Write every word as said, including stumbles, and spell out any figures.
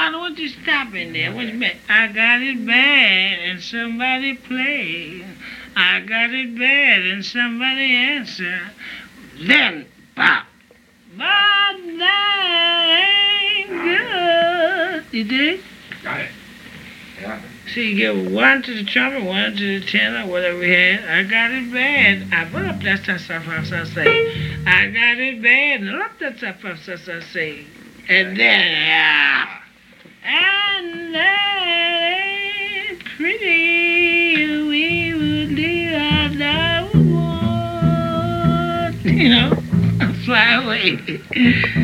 Why don't you stop in there? What you mean? I got it bad and somebody play. I got it bad and somebody answer. Then pop. But that ain't good. You dig? Got it. Yeah. See, you give one to the trumpet, one to the tenor, whatever we had. I got it bad. I put up that stuff, stuff, stuff, stuff, say. I got it bad. And up that stuff, stuff, stuff, stuff, say. And then, yeah. And that ain't pretty. We would do our want. You know, fly away.